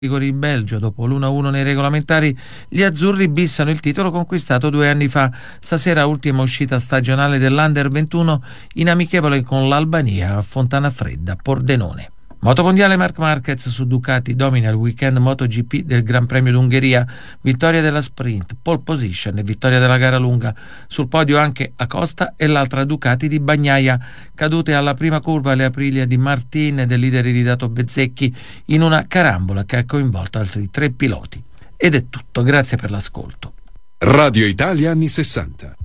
con il Belgio. Dopo l'1-1 nei regolamentari, gli azzurri bissano il titolo conquistato 2 anni fa. Stasera ultima uscita stagionale dell'Under 21 in amichevole con l'Albania a Fontanafredda, Pordenone. Motomondiale, Marc Marquez su Ducati domina il weekend MotoGP del Gran Premio d'Ungheria, vittoria della sprint, pole position e vittoria della gara lunga. Sul podio anche Acosta e l'altra Ducati di Bagnaia, cadute alla prima curva le Aprilia di Martin e del leader iridato Bezzecchi in una carambola che ha coinvolto altri 3 piloti. Ed è tutto, grazie per l'ascolto. Radio Italia anni 60.